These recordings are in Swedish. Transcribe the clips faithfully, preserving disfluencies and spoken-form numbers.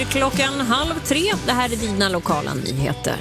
Klockan halv tre, det här är dina lokala nyheter.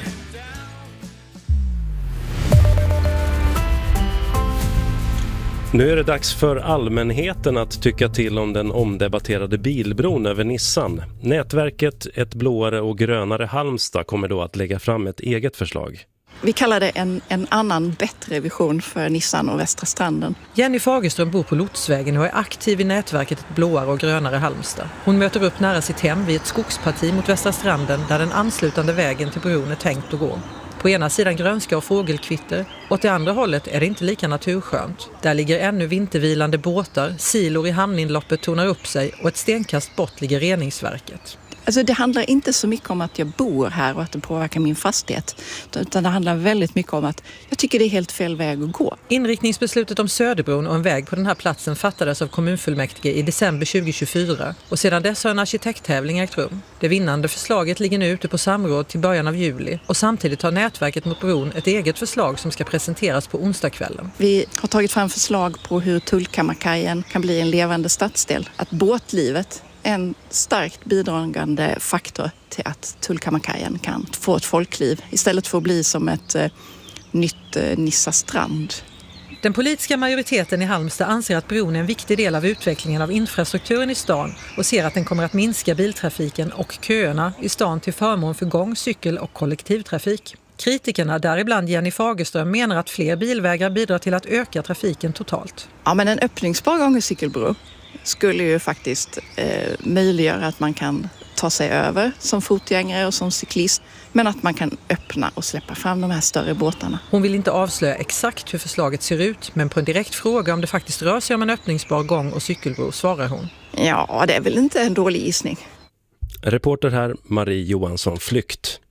Nu är det dags för allmänheten att tycka till om den omdebatterade bilbron över Nissan. Nätverket Ett blåare och grönare Halmstad kommer då att lägga fram ett eget förslag. Vi kallar det en, en annan, bättre vision för Nissan och Västra Stranden. Jenny Fagerström bor på Lotsvägen och är aktiv i nätverket Ett blåare och grönare Halmstad. Hon möter upp nära sitt hem vid ett skogsparti mot Västra Stranden där den anslutande vägen till bron är tänkt att gå. På ena sidan grönska och fågelkvitter, och till andra hållet är det inte lika naturskönt. Där ligger ännu vintervilande båtar, silor i hamninloppet tonar upp sig och ett stenkast bort ligger reningsverket. Alltså det handlar inte så mycket om att jag bor här och att det påverkar min fastighet, utan det handlar väldigt mycket om att jag tycker det är helt fel väg att gå. Inriktningsbeslutet om Söderbron och en väg på den här platsen fattades av kommunfullmäktige i december tjugohundratjugofyra och sedan dess har en arkitekttävling ägt rum. Det vinnande förslaget ligger nu ute på samråd till början av juli och samtidigt har nätverket mot bron ett eget förslag som ska presenteras på onsdagskvällen. Vi har tagit fram förslag på hur Tullkammarkajen kan bli en levande stadsdel, att båtlivet en starkt bidragande faktor till att Tullkammarkajen kan få ett folkliv istället för att bli som ett eh, nytt eh, Nissa strand. Den politiska majoriteten i Halmstad anser att bron är en viktig del av utvecklingen av infrastrukturen i stan och ser att den kommer att minska biltrafiken och köerna i stan till förmån för gång-, cykel- och kollektivtrafik. Kritikerna, däribland Jenny Fagerström, menar att fler bilvägar bidrar till att öka trafiken totalt. Ja, men en öppningsbar gång- och cykelbro skulle ju faktiskt eh, möjliggöra att man kan ta sig över som fotgängare och som cyklist, men att man kan öppna och släppa fram de här större båtarna. Hon vill inte avslöja exakt hur förslaget ser ut, men på en direkt fråga om det faktiskt rör sig om en öppningsbar gång- och cykelbro svarar hon. Ja, det är väl inte en dålig gissning. Reporter här, Marie Johansson Flykt.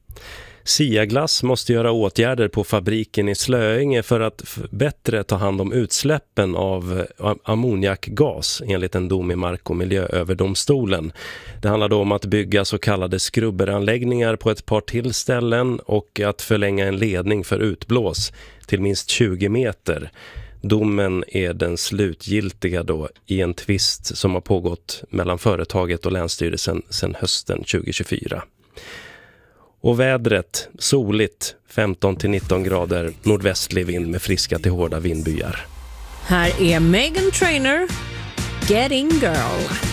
Siaglass måste göra åtgärder på fabriken i Slöinge för att f- bättre ta hand om utsläppen av ammoniakgas enligt en dom i Mark- och miljööverdomstolen. Det handlar då om att bygga så kallade skrubberanläggningar på ett par tillställen och att förlänga en ledning för utblås till minst tjugo meter. Domen är den slutgiltiga då i en tvist som har pågått mellan företaget och Länsstyrelsen sedan hösten tjugohundratjugofyra. Och vädret, soligt, femton till nitton grader, nordvästlig vind med friska till hårda vindbyar. Här är Meghan Trainor, Getting Girl.